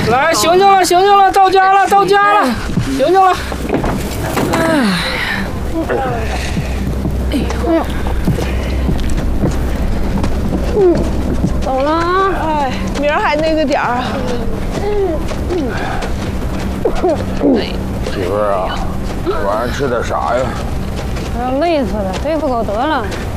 来，醒醒了，醒醒了，到家了，到家了，醒醒了。 走了啊！ 哎，明儿还那个点儿啊。 媳妇儿啊，晚上吃点啥呀？ 我要累死了，对付狗得了。